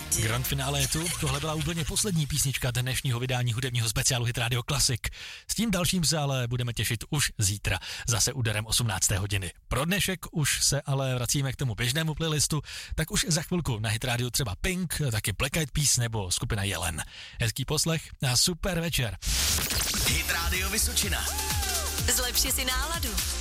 Grand finále je tu, tohle byla úplně poslední písnička dnešního vydání hudebního speciálu Hit Radio Classic. S tím dalším se ale budeme těšit už zítra, zase úderem 18. hodiny. Pro dnešek už se ale vracíme k tomu běžnému playlistu, tak už za chvilku na Hit Radio třeba Pink, taky Black Eyed Peas nebo skupina Jelen. Hezký poslech a super večer. Hit Radio Vysočina. Zlepši si náladu.